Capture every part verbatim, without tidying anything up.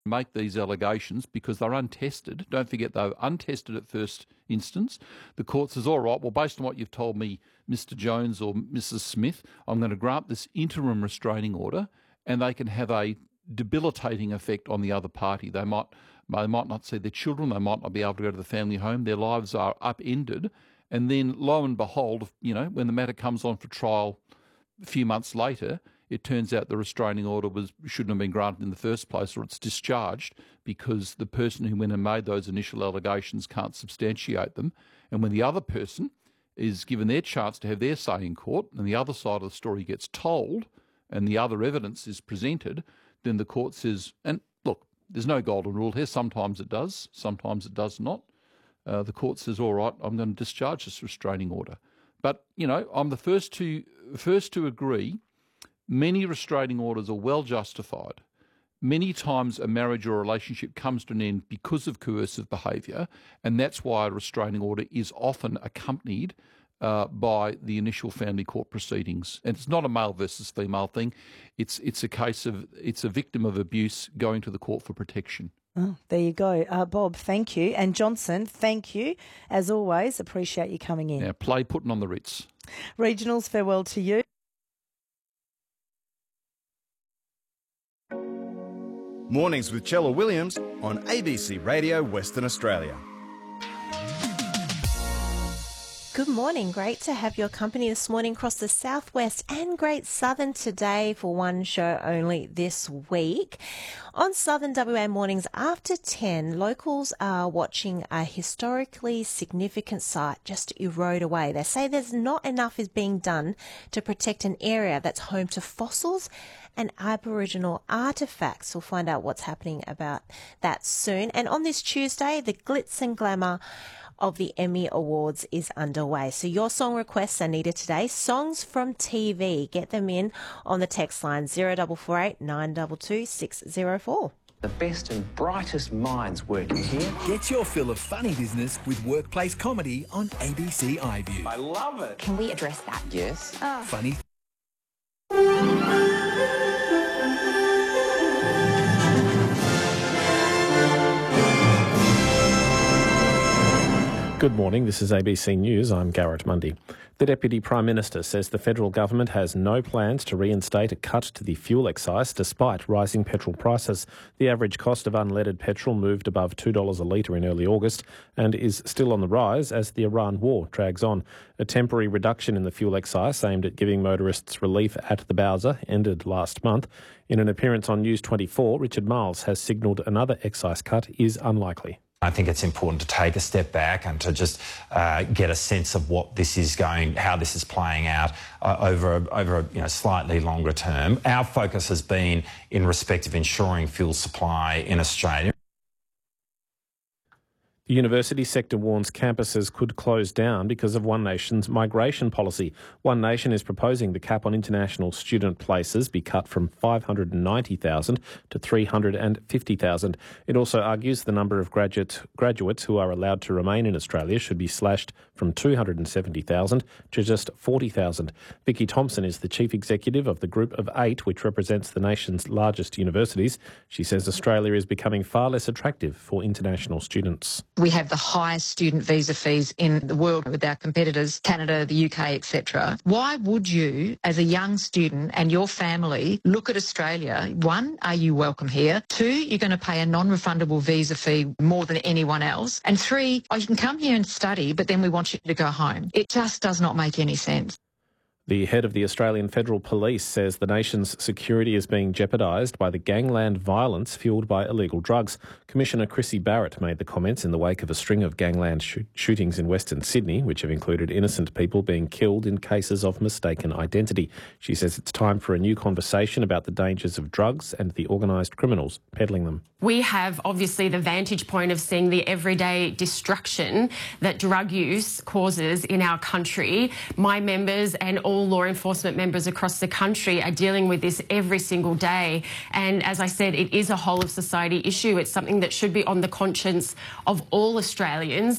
make these allegations because they're untested. Don't forget they were untested at first instance. The court says, all right, well, based on what you've told me, Mister Jones or Missus Smith, I'm going to grant this interim restraining order, and they can have a debilitating effect on the other party. They might, they might not see their children, they might not be able to go to the family home, their lives are upended, and then lo and behold, you know, when the matter comes on for trial a few months later, it turns out the restraining order was shouldn't have been granted in the first place, or it's discharged because the person who went and made those initial allegations can't substantiate them. And when the other person is given their chance to have their say in court and the other side of the story gets told and the other evidence is presented, then the court says, and look, there's no golden rule here. Sometimes it does, sometimes it does not. Uh, the court says, all right, I'm going to discharge this restraining order. But, you know, I'm the first to first to agree many restraining orders are well justified. Many times a marriage or a relationship comes to an end because of coercive behaviour, and that's why a restraining order is often accompanied uh, by the initial family court proceedings. And it's not a male versus female thing. It's it's a case of it's a victim of abuse going to the court for protection. Oh, there you go. Uh, Bob, thank you. And Johnson, thank you. As always, appreciate you coming in. Now, play putting on the Ritz. Regionals, farewell to you. Mornings with Chella Williams on A B C Radio Western Australia. Good morning. Great to have your company this morning across the southwest and Great Southern today for one show only this week. On Southern W A Mornings after ten, locals are watching a historically significant site just erode away. They say there's not enough is being done to protect an area that's home to fossils and Aboriginal artefacts. We'll find out what's happening about that soon. And on this Tuesday, the glitz and glamour of the Emmy Awards is underway. So your song requests are needed today. Songs from T V. Get them in on the text line zero four four eight nine two two six zero four. The best and brightest minds working here. Get your fill of funny business with workplace comedy on A B C iView. I love it. Can we address that? Yes. Oh. Funny. Good morning, this is A B C News. I'm Garrett Mundy. The Deputy Prime Minister says the federal government has no plans to reinstate a cut to the fuel excise despite rising petrol prices. The average cost of unleaded petrol moved above two dollars a litre in early August and is still on the rise as the Iran war drags on. A temporary reduction in the fuel excise aimed at giving motorists relief at the Bowser ended last month. In an appearance on News twenty-four, Richard Miles has signalled another excise cut is unlikely. I think it's important to take a step back and to just uh, get a sense of what this is going, how this is playing out uh, over a, over a you know, slightly longer term. Our focus has been in respect of ensuring fuel supply in Australia. The university sector warns campuses could close down because of One Nation's migration policy. One Nation is proposing the cap on international student places be cut from five hundred ninety thousand to three hundred fifty thousand. It also argues the number of graduate, graduates who are allowed to remain in Australia should be slashed from two hundred seventy thousand to just forty thousand. Vicky Thompson is the chief executive of the Group of Eight, which represents the nation's largest universities. She says Australia is becoming far less attractive for international students. We have the highest student visa fees in the world with our competitors, Canada, the U K, et cetera. Why would you, as a young student and your family, look at Australia? One, are you welcome here? Two, you're going to pay a non-refundable visa fee more than anyone else. And three, oh, you can come here and study, but then we want you to go home. It just does not make any sense. The head of the Australian Federal Police says the nation's security is being jeopardised by the gangland violence fuelled by illegal drugs. Commissioner Chrissy Barrett made the comments in the wake of a string of gangland sh- shootings in Western Sydney, which have included innocent people being killed in cases of mistaken identity. She says it's time for a new conversation about the dangers of drugs and the organised criminals peddling them. We have obviously the vantage point of seeing the everyday destruction that drug use causes in our country. My members and all law enforcement members across the country are dealing with this every single day. And as I said, it is a whole of society issue. It's something that should be on the conscience of all Australians.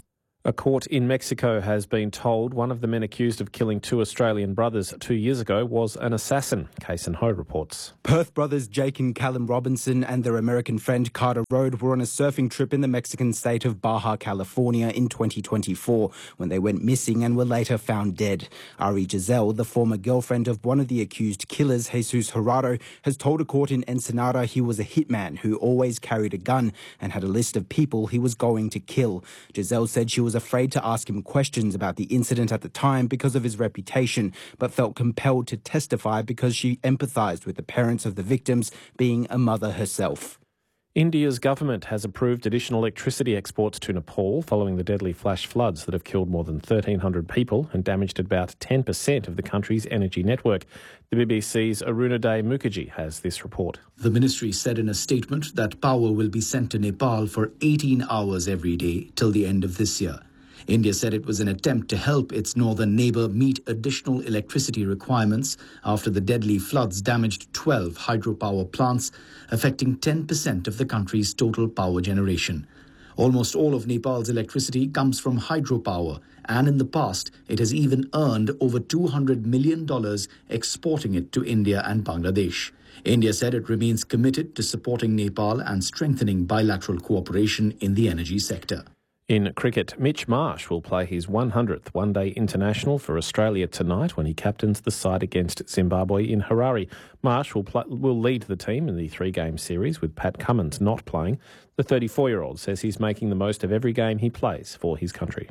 A court in Mexico has been told one of the men accused of killing two Australian brothers two years ago was an assassin. Case and Ho reports. Perth brothers Jake and Callum Robinson and their American friend Carter Rode were on a surfing trip in the Mexican state of Baja California in twenty twenty-four when they went missing and were later found dead. Ari Giselle, the former girlfriend of one of the accused killers, Jesus Gerardo, has told a court in Ensenada he was a hitman who always carried a gun and had a list of people he was going to kill. Giselle said she was afraid to ask him questions about the incident at the time because of his reputation, but felt compelled to testify because she empathised with the parents of the victims, being a mother herself. India's government has approved additional electricity exports to Nepal following the deadly flash floods that have killed more than thirteen hundred people and damaged about ten percent of the country's energy network. The B B C's Arunoday Mukherjee has this report. The ministry said in a statement that power will be sent to Nepal for eighteen hours every day till the end of this year. India said it was an attempt to help its northern neighbour meet additional electricity requirements after the deadly floods damaged twelve hydropower plants, affecting ten percent of the country's total power generation. Almost all of Nepal's electricity comes from hydropower, and in the past it has even earned over two hundred million dollars exporting it to India and Bangladesh. India said it remains committed to supporting Nepal and strengthening bilateral cooperation in the energy sector. In cricket, Mitch Marsh will play his one hundredth one-day international for Australia tonight when he captains the side against Zimbabwe in Harare. Marsh will, play, will lead the team in the three-game series with Pat Cummins not playing. The thirty-four-year-old says he's making the most of every game he plays for his country.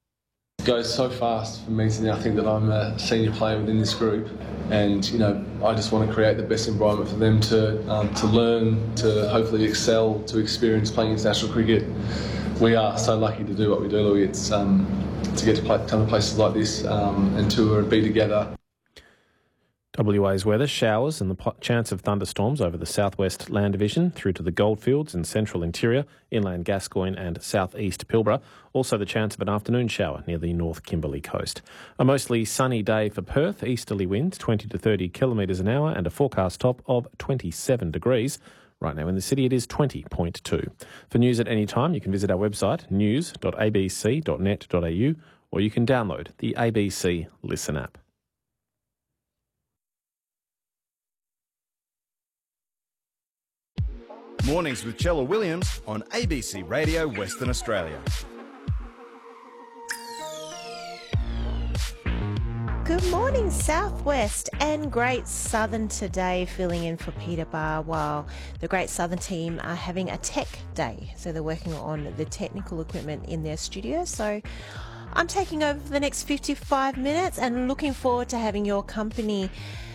It goes so fast for me to now think that I'm a senior player within this group, and you know I just want to create the best environment for them to um, to learn, to hopefully excel, to experience playing international cricket. We are so lucky to do what we do, Louis. It's um, to get to play, come to places like this um, and tour and be together. W A's weather, showers and the po- chance of thunderstorms over the southwest land division through to the goldfields and central interior, inland Gascoyne and southeast Pilbara. Also the chance of an afternoon shower near the North Kimberley coast. A mostly sunny day for Perth, easterly winds twenty to thirty kilometres an hour and a forecast top of twenty-seven degrees. Right now in the city it is twenty point two. For news at any time, you can visit our website news dot a b c dot net dot a u or you can download the A B C Listen app. Mornings with Chella Williams on A B C Radio Western Australia. Good morning, Southwest and Great Southern today, filling in for Peter Barr while the Great Southern team are having a tech day. So they're working on the technical equipment in their studio. So I'm taking over for the next fifty-five minutes and looking forward to having your company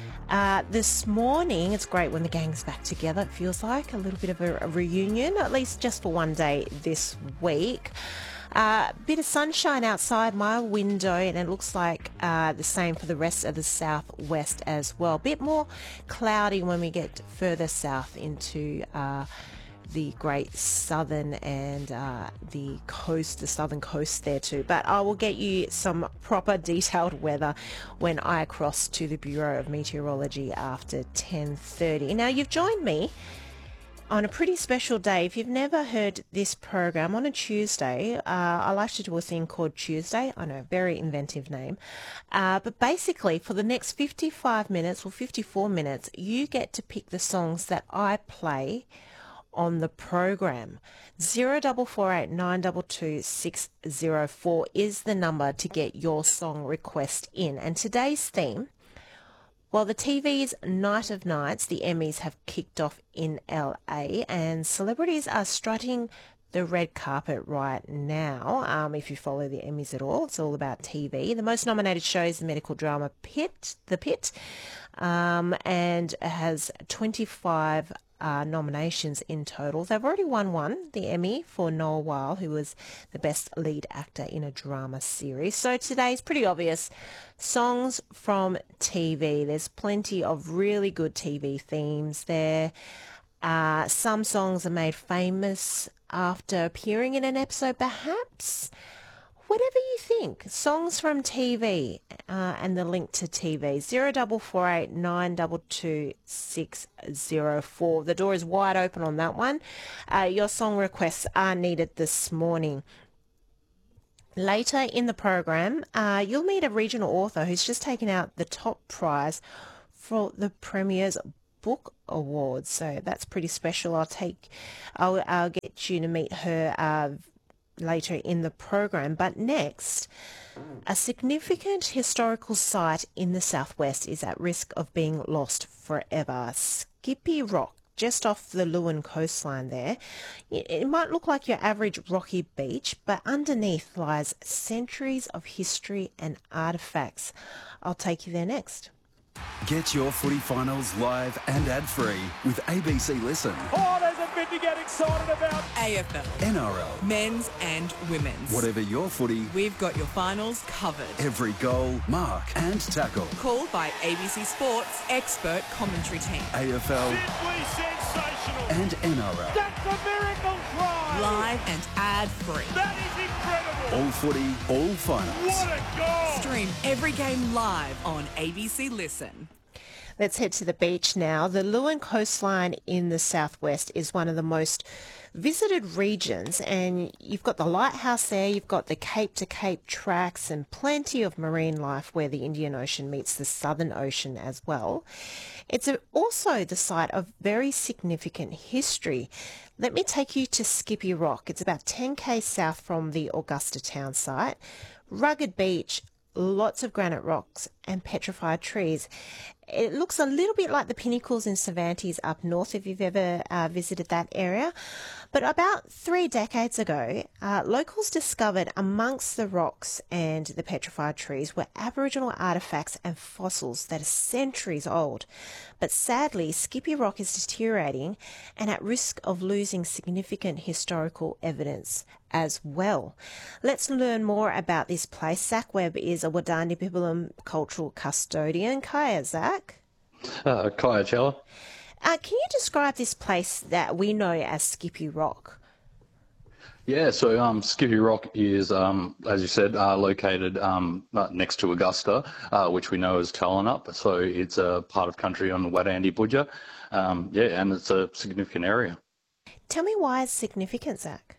uh, this morning. It's great when the gang's back together. It feels like a little bit of a, a reunion, at least just for one day this week. A uh, bit of sunshine outside my window, and it looks like uh, the same for the rest of the southwest as well. A bit more cloudy when we get further south into uh, the Great Southern and uh, the coast, the southern coast there too. But I will get you some proper detailed weather when I cross to the Bureau of Meteorology after ten thirty. Now, you've joined me on a pretty special day. If you've never heard this program, on a Tuesday, uh, I like to do a thing called Tuesday. I know, very inventive name. Uh, but basically, for the next fifty-five minutes or fifty-four minutes, you get to pick the songs that I play on the program. zero four four eight nine two two six zero four is the number to get your song request in. And today's theme, well, the T V's Night of Nights, the Emmys, have kicked off in L A and celebrities are strutting the red carpet right now. Um, if you follow the Emmys at all, it's all about T V. The most nominated show is the medical drama Pit, The Pit, um, and has twenty-five Uh, nominations in total. They've already won one, the Emmy, for Noah Weil, who was the best lead actor in a drama series. So today's pretty obvious. Songs from T V. There's plenty of really good T V themes there. Uh, some songs are made famous after appearing in an episode, perhaps. Whatever you think. Songs from T V uh, and the link to T V. zero four four eight nine two two six zero four. The door is wide open on that one. Uh, your song requests are needed this morning. Later in the program, uh, you'll meet a regional author who's just taken out the top prize for the Premier's Book Awards. So that's pretty special. I'll take, I'll, I'll get you to meet her uh, later in the program. But next, a significant historical site in the southwest is at risk of being lost forever. Skippy Rock, just off the Lewin coastline there. It might look like your average rocky beach, but underneath lies centuries of history and artefacts. I'll take you there next. Get your footy finals live and ad-free with A B C Listen. Oh, there's a bit to get excited about. A F L. N R L. Men's and women's. Whatever your footy, we've got your finals covered. Every goal, mark and tackle. Called by A B C Sports expert commentary team. A F L. Simply sensational. And N R L. That's a miracle try. Live and ad-free. That is incredible. All footy, all finals. What a goal. Stream every game live on A B C Listen. Let's head to the beach now. The Lewin coastline in the southwest is one of the most visited regions, and you've got the lighthouse there, you've got the Cape to Cape tracks and plenty of marine life where the Indian Ocean meets the Southern Ocean as well. It's also the site of very significant history. Let me take you to Skippy Rock. It's about ten k south from the Augusta town site. Rugged beach, lots of granite rocks and petrified trees. It looks a little bit like the Pinnacles in Cervantes up north, if you've ever uh, visited that area. But about three decades ago, uh, locals discovered amongst the rocks and the petrified trees were Aboriginal artefacts and fossils that are centuries old. But sadly, Skippy Rock is deteriorating and at risk of losing significant historical evidence as well. Let's learn more about this place. Zach Webb is a Wadandi Bibbulum cultural custodian. Kaya, Zach. Uh, Kaya Chella. Uh, can you describe this place that we know as Skippy Rock? Yeah, so um, Skippy Rock is, um, as you said, uh, located um, next to Augusta, uh, which we know as Tallannut. So it's a part of country on the Wadandi Budja. Um, yeah, and it's a significant area. Tell me why it's significant, Zach.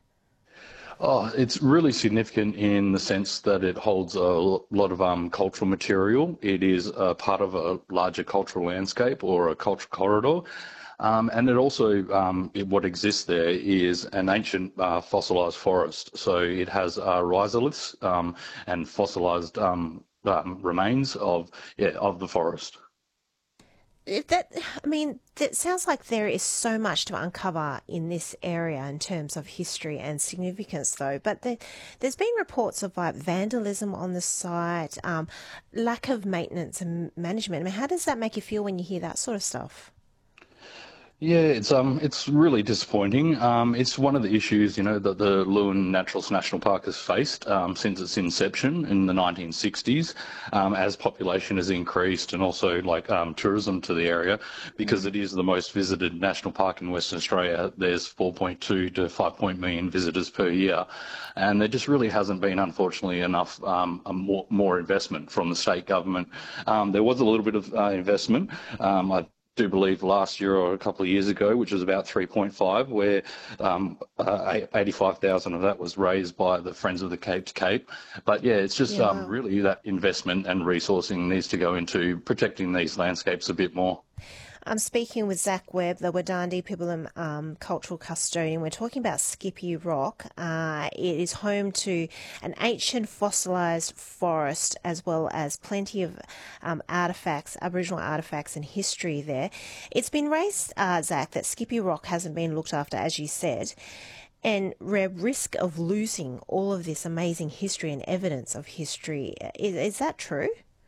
Oh, it's really significant in the sense that it holds a lot of um, cultural material. It is a part of a larger cultural landscape or a cultural corridor. Um, and it also, um, it, what exists there is an ancient uh, fossilised forest. So it has uh, rhizoliths um, and fossilised um, um, remains of yeah, of the forest. If that, I mean, it sounds like there is so much to uncover in this area in terms of history and significance, though. But there, there's been reports of like vandalism on the site, um, lack of maintenance and management. I mean, how does that make you feel when you hear that sort of stuff? Yeah, it's um, it's really disappointing. Um, it's one of the issues, you know, that the Lewin Naturals National Park has faced um, since its inception in the nineteen sixties, um, as population has increased and also like um, tourism to the area, because it is the most visited national park in Western Australia. There's four point two to five million visitors per year, and there just really hasn't been, unfortunately, enough um, a more, more investment from the state government. Um, there was a little bit of uh, investment. Um, I do believe last year or a couple of years ago, which was about three point five, where um, uh, eighty-five thousand of that was raised by the Friends of the Cape to Cape. But yeah, it's just yeah. um, really that investment and resourcing needs to go into protecting these landscapes a bit more. I'm speaking with Zach Webb, the Wadandi Bibbulum um, cultural custodian. We're talking about Skippy Rock. Uh, it is home to an ancient fossilised forest as well as plenty of um, artefacts, Aboriginal artefacts and history there. It's been raised, uh, Zach, that Skippy Rock hasn't been looked after, as you said, and we're at risk of losing all of this amazing history and evidence of history. Is, is that true?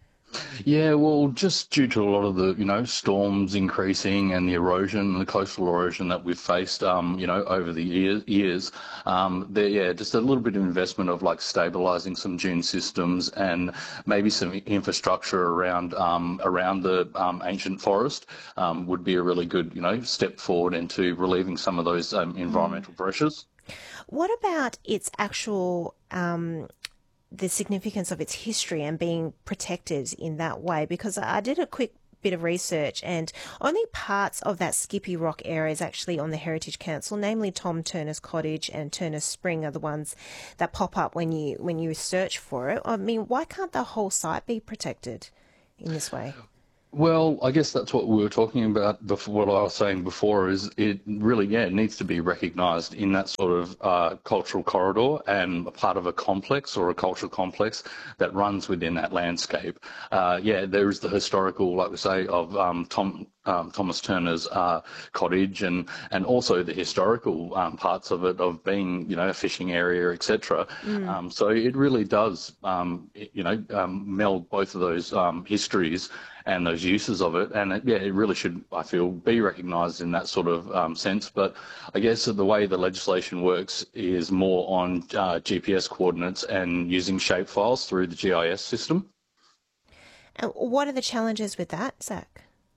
Yeah, well, just due to a lot of the, you know, storms increasing and the erosion, the coastal erosion that we've faced, um, you know, over the years, years um, there, yeah, just a little bit of investment of like stabilising some dune systems and maybe some infrastructure around um, around the um, ancient forest um, would be a really good, you know, step forward into relieving some of those um, environmental mm. pressures. What about its actual um the significance of its history and being protected in that way? Because I did a quick bit of research, and only parts of that Skippy Rock area is actually on the Heritage Council, namely Tom Turner's Cottage and Turner's Spring are the ones that pop up when you when you search for it. I mean, why can't the whole site be protected in this way? Well, I guess that's what we were talking about before. What I was saying before is it really, yeah, it needs to be recognised in that sort of uh, cultural corridor and a part of a complex or a cultural complex that runs within that landscape. Uh, yeah, there is the historical, like we say, of um, Tom. Um, Thomas Turner's uh, cottage, and and also the historical um, parts of it, of being, you know, a fishing area, et cetera. Mm. Um, so it really does, um, it, you know, um, meld both of those um, histories and those uses of it. And it, yeah, it really should, I feel, be recognised in that sort of um, sense. But I guess the way the legislation works is more on uh, G P S coordinates and using shapefiles through the G I S system. And what are the challenges with that, Zach?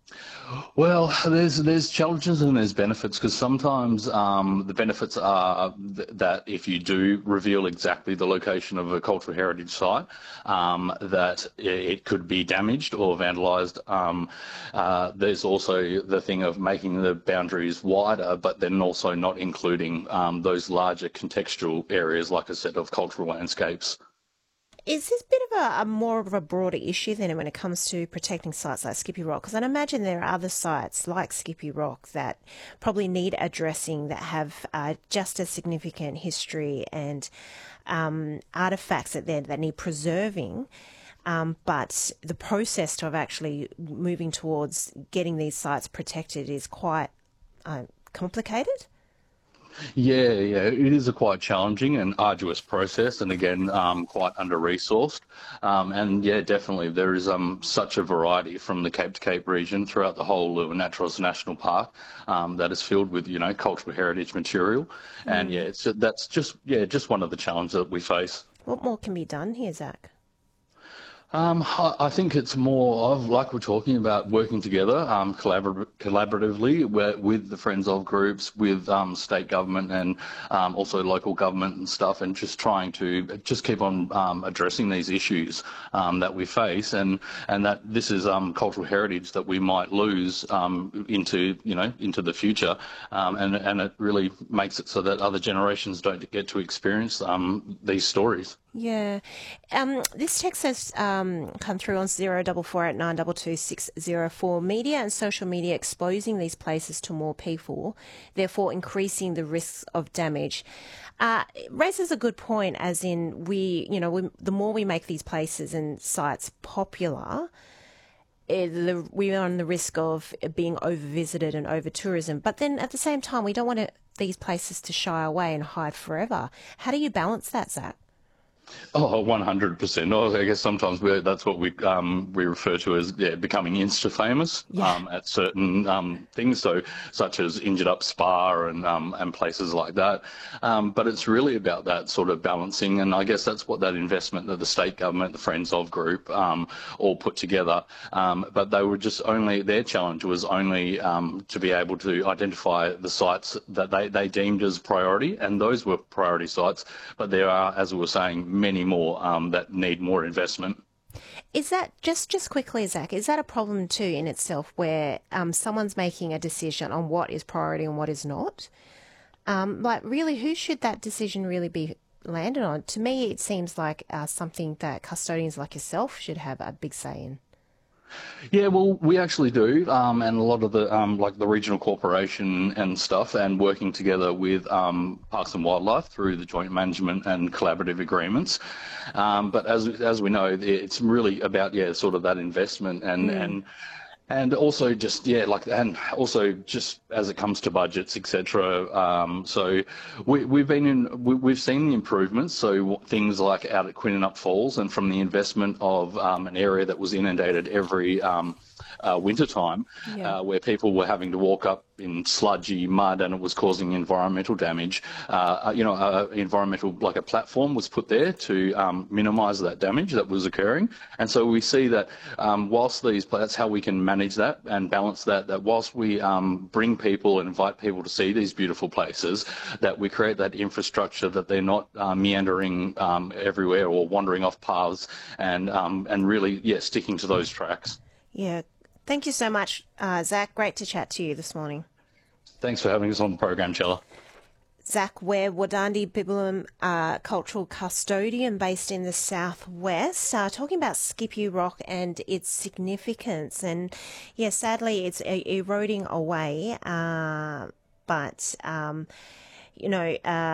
Well, there's there's challenges and there's benefits, because sometimes um, the benefits are th- that if you do reveal exactly the location of a cultural heritage site, um, that it could be damaged or vandalised. Um, uh, there's also the thing of making the boundaries wider, but then also not including um, those larger contextual areas, like I said, of cultural landscapes. Is this a bit of a, a more of a broader issue then when it comes to protecting sites like Skippy Rock? Because I imagine there are other sites like Skippy Rock that probably need addressing, that have uh, just as significant history and um, artefacts that, that need preserving. Um, but the process of actually moving towards getting these sites protected is quite uh, complicated. Yeah, yeah, it is a quite challenging and arduous process, and again, um, quite under-resourced. Um, and yeah, definitely, there is um, such a variety from the Cape to Cape region throughout the whole Lewin Naturals National Park um, that is filled with, you know, cultural heritage material. Mm. And yeah, it's, that's just yeah, just one of the challenges that we face. What more can be done here, Zach? Um, I think it's more of, like we're talking about, working together um, collabor- collaboratively with the Friends of groups, with um, state government and um, also local government and stuff, and just trying to just keep on um, addressing these issues um, that we face, and, and that this is um, cultural heritage that we might lose um, into, you know, into the future, um, and, and it really makes it so that other generations don't get to experience um, these stories. Yeah. Um, this text has um, come through on zero four four eight nine two two six zero four. Media and social media exposing these places to more people, therefore increasing the risks of damage. Uh, it raises a good point, as in we, you know, we, the more we make these places and sites popular, it, the, we are on the risk of being over-visited and over-tourism. But then at the same time, we don't want to, these places to shy away and hide forever. How do you balance that, Zach? Oh, one hundred percent. I guess sometimes we're, that's what we um, we refer to as yeah, becoming insta-famous yeah. um, at certain um, things, so such as Injured Up Spa and um, and places like that. Um, but it's really about that sort of balancing, and I guess that's what that investment that the state government, the Friends of Group, um, all put together. Um, but they were just only, their challenge was only um, to be able to identify the sites that they, they deemed as priority, and those were priority sites. But there are, as we were saying, many more um, that need more investment. Is that, just just quickly, Zach, is that a problem too in itself, where um, someone's making a decision on what is priority and what is not? Um, like, really, who should that decision really be landed on? To me, it seems like uh, something that custodians like yourself should have a big say in. Yeah, well, we actually do, um, and a lot of the, um, like the regional corporation and stuff, and working together with um, Parks and Wildlife through the joint management and collaborative agreements. Um, but as as we know, it's really about, yeah, sort of that investment and, mm. and And also just, yeah, like, and also just as it comes to budgets, et cetera. Um, so we, we've been in, we, we've seen the improvements. So things like out at Quinninup Falls, and from the investment of um, an area that was inundated every um, uh, winter time, yeah. uh, where people were having to walk up in sludgy mud and it was causing environmental damage. Uh, you know, uh, environmental, like a platform was put there to um, minimise that damage that was occurring. And so we see that um, whilst these, that's how we can manage that and balance that, that whilst we um, bring people and invite people to see these beautiful places, that we create that infrastructure, that they're not uh, meandering um, everywhere or wandering off paths, and um, and really, yeah, sticking to those tracks. Yeah. Thank you so much, uh, Zach. Great to chat to you this morning. Thanks for having us on the program, Chella. Zach Ware, Wadandi Bibbulum uh, cultural custodian based in the southwest, uh, talking about Skippy Rock and its significance. And yeah, sadly, it's uh, eroding away. Uh, but, um, you know, uh,